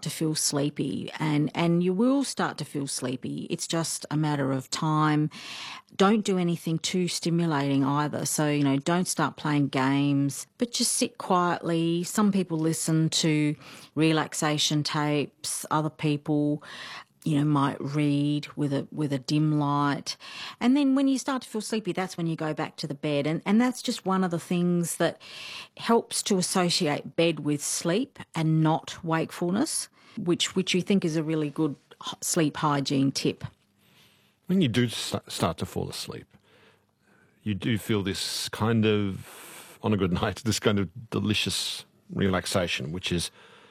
to feel sleepy, and you will start to feel sleepy. It's just a matter of time. Don't do anything too stimulating either. So, don't start playing games, but just sit quietly. Some people listen to relaxation tapes. Other people, might read with a dim light. And then when you start to feel sleepy, that's when you go back to the bed. And that's just one of the things that helps to associate bed with sleep and not wakefulness, which you think is a really good sleep hygiene tip. When you do start to fall asleep, you do feel this kind of, on a good night, this kind of delicious relaxation, which is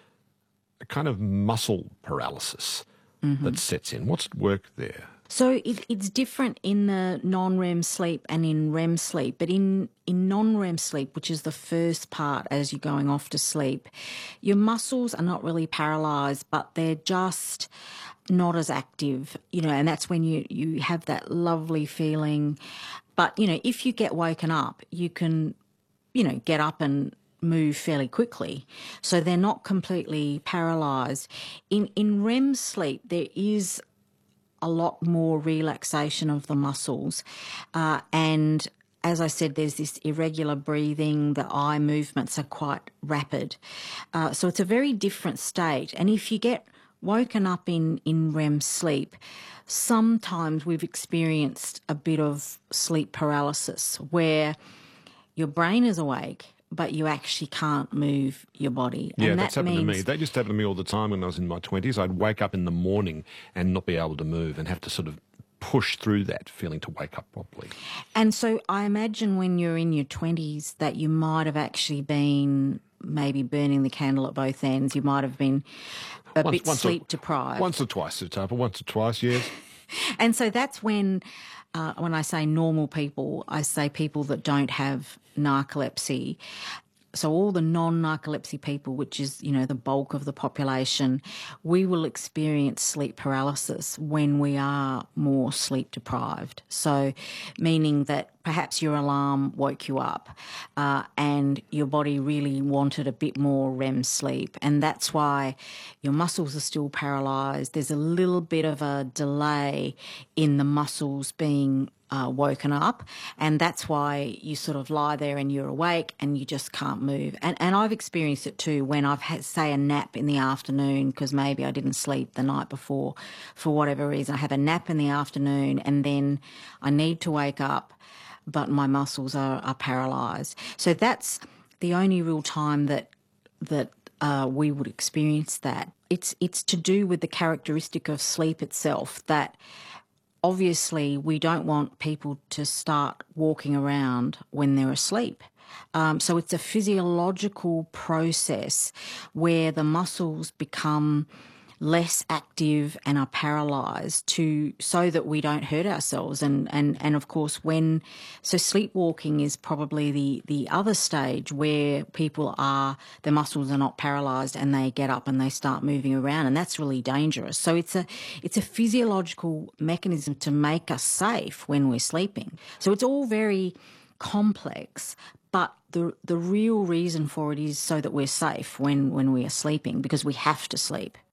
a kind of muscle paralysis that sets in. What's at work there? So it's different in the non-REM sleep and in REM sleep. But in non-REM sleep, which is the first part as you're going off to sleep, your muscles are not really paralysed, but they're just not as active, and that's when you have that lovely feeling. But, if you get woken up, you can, get up and move fairly quickly. So they're not completely paralysed. In REM sleep, there is a lot more relaxation of the muscles. And as I said, there's this irregular breathing, the eye movements are quite rapid. So it's a very different state. And if you get woken up in REM sleep, sometimes we've experienced a bit of sleep paralysis where your brain is awake, but you actually can't move your body. Yeah, and that's happened to me. That used to happen to me all the time when I was in my 20s. I'd wake up in the morning and not be able to move and have to sort of push through that feeling to wake up properly. And so I imagine when you're in your 20s that you might have actually been maybe burning the candle at both ends. You might have been a bit sleep deprived. Once or twice, Sutapa. Once or twice, yes. And so that's when I say normal people, I say people that don't have narcolepsy. So all the non-narcolepsy people, which is, the bulk of the population, we will experience sleep paralysis when we are more sleep deprived. So meaning that perhaps your alarm woke you up and your body really wanted a bit more REM sleep. And that's why your muscles are still paralysed. There's a little bit of a delay in the muscles being woken up, and that's why you sort of lie there and you're awake and you just can't move. And I've experienced it too when I've had, say, a nap in the afternoon because maybe I didn't sleep the night before for whatever reason. I have a nap in the afternoon and then I need to wake up, but my muscles are paralysed. So that's the only real time that we would experience that. It's to do with the characteristic of sleep itself that obviously we don't want people to start walking around when they're asleep. So it's a physiological process where the muscles become less active and are paralysed so that we don't hurt ourselves. And of course, so sleepwalking is probably the other stage where their muscles are not paralysed and they get up and they start moving around, and that's really dangerous. So it's a physiological mechanism to make us safe when we're sleeping. So it's all very complex, but the real reason for it is so that we're safe when we are sleeping, because we have to sleep.